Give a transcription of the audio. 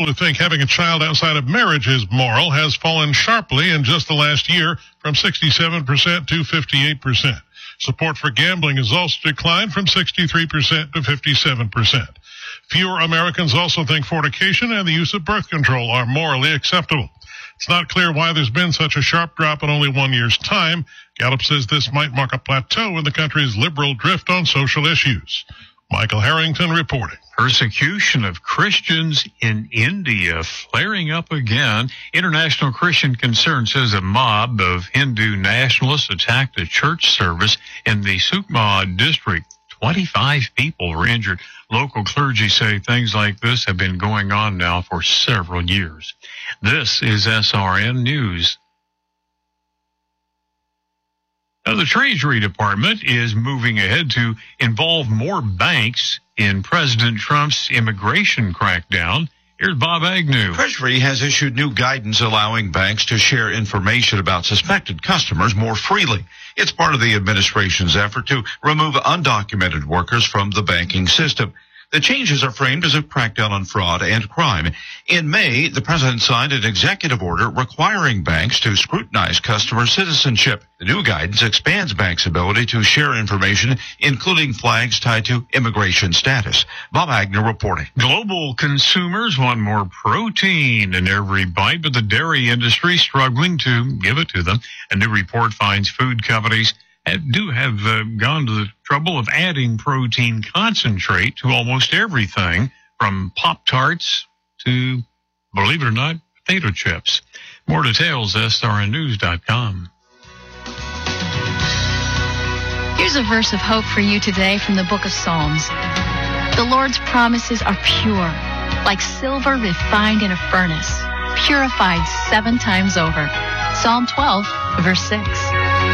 who think having a child outside of marriage is moral has fallen sharply in just the last year from 67% to 58%. Support for gambling has also declined from 63% to 57%. Fewer Americans also think fornication and the use of birth control are morally acceptable. It's not clear why there's been such a sharp drop in only 1 year's time. Gallup says this might mark a plateau in the country's liberal drift on social issues. Michael Harrington reporting. Persecution of Christians in India flaring up again. International Christian Concern says a mob of Hindu nationalists attacked a church service in the Sukma district. 25 people were injured. Local clergy say things like this have been going on now for several years. This is SRN News. Now, the Treasury Department is moving ahead to involve more banks in President Trump's immigration crackdown. Here's Bob Agnew. Treasury has issued new guidance allowing banks to share information about suspected customers more freely. It's part of the administration's effort to remove undocumented workers from the banking system. The changes are framed as a crackdown on fraud and crime. In May, the president signed an executive order requiring banks to scrutinize customer citizenship. The new guidance expands banks' ability to share information, including flags tied to immigration status. Bob Agnew reporting. Global consumers want more protein in every bite, but the dairy industry struggling to give it to them. A new report finds food companies have gone to the trouble of adding protein concentrate to almost everything, from Pop-Tarts to, believe it or not, potato chips. More details, SRNnews.com. Here's a verse of hope for you today from the book of Psalms. The Lord's promises are pure, like silver refined in a furnace, purified 7 times over. Psalm 12, verse 6.